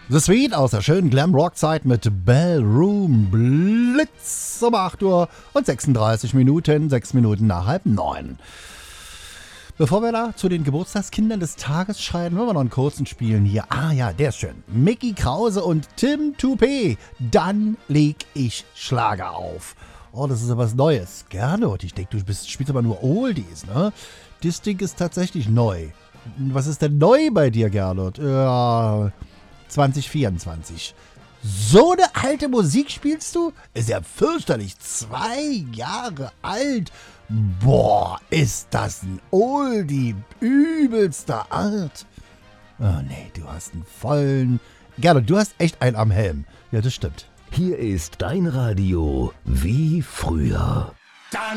The Sweet aus der schönen Glam-Rock-Zeit mit Ballroom Blitz um 8 Uhr und 36 Minuten, 6 Minuten nach 8:30. Bevor wir da zu den Geburtstagskindern des Tages schreiten, wollen wir noch einen kurzen spielen hier. Ah ja, der ist schön. Mickey Krause und Tim Toupé. Dann leg ich Schlager auf. Oh, das ist ja was Neues. Gernot, ich denke, du spielst aber nur Oldies, ne? Das Ding ist tatsächlich neu. Was ist denn neu bei dir, Gernot? Ja, 2024. So eine alte Musik spielst du? Ist ja fürchterlich. 2 Jahre alt. Boah, ist das ein Oldie übelster Art. Oh nee, du hast einen vollen... Gernot, du hast echt einen am Helm. Ja, das stimmt. Hier ist dein Radio wie früher.